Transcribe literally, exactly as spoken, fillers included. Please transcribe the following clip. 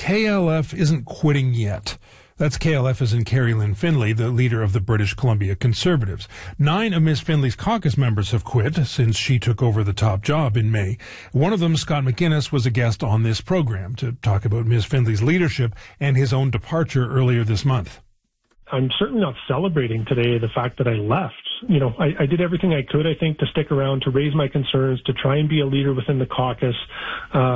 K L F isn't quitting yet. That's K L F as in Carrie Lynn Findlay, the leader of the British Columbia Conservatives. Nine of Miz Findlay's caucus members have quit since she took over the top job in May. One of them, Scott McInnes, was a guest on this program to talk about Miz Findlay's leadership and his own departure earlier this month. I'm certainly not celebrating today the fact that I left. You know, I, I did everything I could, I think, to stick around, to raise my concerns, to try and be a leader within the caucus. Uh,